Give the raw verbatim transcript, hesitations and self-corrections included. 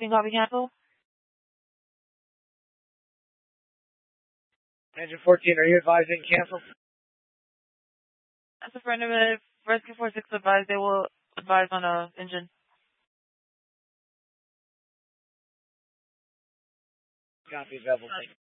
fourteen, copy cancel. Engine fourteen, are you advising cancel? That's affirmative. Rescue four six advise. They will advise on a engine. Copy, available.